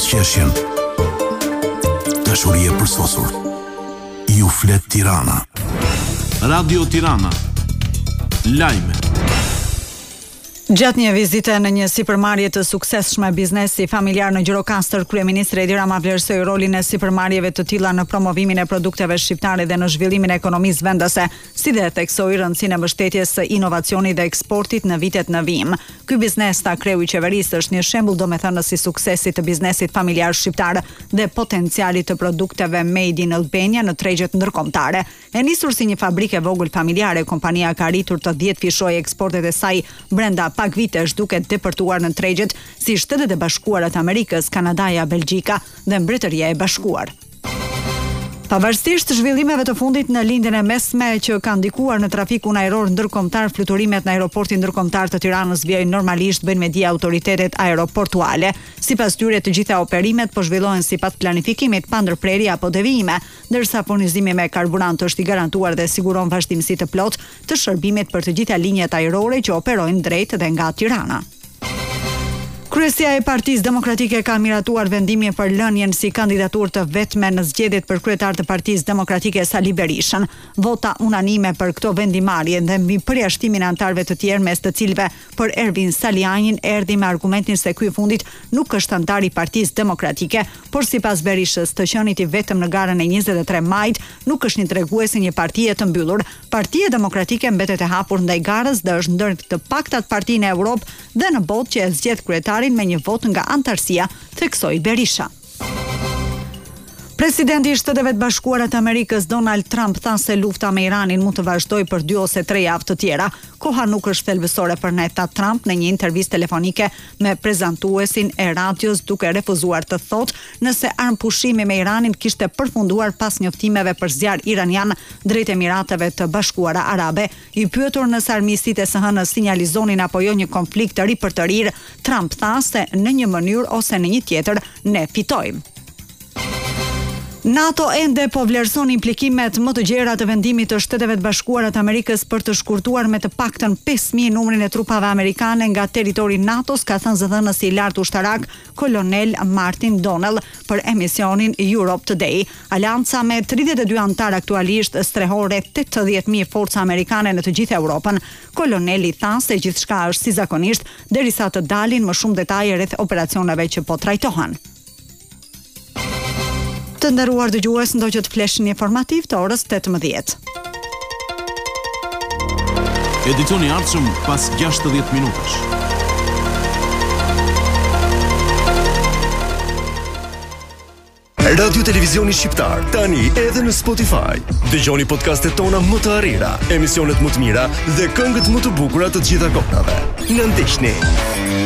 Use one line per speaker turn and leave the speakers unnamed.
zgjeshjen. Dashurie përsosur. Ju flet Tirana.
Radio Tirana. Lajme.
Gjatë një vizite në një sipërmarrje të suksesshme biznesi familjar në Gjirokastër, kryeministri Edi Rama vlerësoi rolin e sipërmarrjeve të tilla në promovimin e produkteve shqiptare dhe në zhvillimin e ekonomisë vendase, si dhe theksoi rëndësinë e mbështetjes së inovacionit dhe eksportit në vitet në vijim. Ky biznes ta kreu i qeverisë është një shembull domethënës i suksesit të biznesit familjar shqiptar dhe potencialit të produkteve made in Albania në tregjet ndërkombëtare. E nisur si një fabrikë e vogël familjare, kompania ka arritur të 10 fishojë eksportet e saj brenda pak vitesh, duke depërtuar në tregjet si Shtetet e Bashkuara të Amerikës, Kanadaja, Belgjika dhe Mbretëria e Bashkuar. Pavarësisht zhvillimeve të fundit në lindjen e mesme që kanë ndikuar në trafikun ajror ndërkombëtar, fluturimet në aeroportin ndërkombëtar të Tiranës vijojnë normalisht, bëjnë me dije autoritetet aeroportuale. Sipas tyre, të gjitha operimet po zhvillohen sipas planifikimit pa ndërprerje apo devijime, ndërsa furnizimi me karburant është i garantuar dhe siguron vazhdimsi të plotë të shërbimit për të gjitha linjat ajrore që operojnë drejt dhe nga Tirana. Kryesia e Partisë Demokratike ka miratuar vendimin për lënien si kandidaturë të vetme në zgjedhjet për kryetar të Partisë Demokratike Sali Berishën. Vota unanime për këto vendimarrje dhe mbi përjashtimin e anëtarëve të tjerë, mes të cilëve për Ervin Salianin erdhi me argumentin se ky i fundit nuk është antar i Partisë Demokratike, por sipas Berishës, të qenit i vetëm në garën e 23 majit nuk është një tregues i një partie të mbyllur. Partia Demokratike mbetet e hapur ndaj garës dhe është ndër të paktat parti në Europë dhe në botë që e zgjedh kryetarin me një vot nga antarësia, theksoi Berisha. Presidenti i Shteteve të Bashkuara të Amerikës Donald Trump tha se lufta me Iranin mund të vazhdojë për 2 ose 3 javë të tjera. Koha nuk është thelbësore për ne, tha Trump në një intervistë telefonike me prezantuesin e radios, duke refuzuar të thotë nëse armpushimi me Iranin kishte përfunduar pas njoftimeve për zjarr iranian drejt Emirateve të Bashkuara Arabe. I pyetur nëse armiqsitë e SH-s sinjalizonin apo jo një konflikt të ri për të rir, Trump tha se në një mënyrë ose në një tjetër ne fitojmë. NATO ende po vlerëson implikimet më të gjera të vendimit të Shteteve të Bashkuara të Amerikës për të shkurtuar me të paktën 5.000 numrin e trupave amerikane nga territori NATO-s, ka thënë zëdhënësi i lartë ushtarak kolonel Martin Donnell për emisionin Europe Today. Alianca me 32 antar aktualisht strehon rreth 80.000 forca amerikane në të gjithë Europën. Koloneli tha se gjithçka është si zakonisht derisa të dalin më shumë detaje rreth operacioneve që po trajtohen. Të nderuar dëgjues, ndoqët fleshin informativ të orës 18.
Edicioni i ardhshëm pas 60 minutash.
Radio Televizioni Shqiptar, tani edhe në Spotify. Dëgjoni podcastet tona më të arrira, emisionet më të mira dhe këngët më të bukura të gjitha kohërave. Na ndiqni.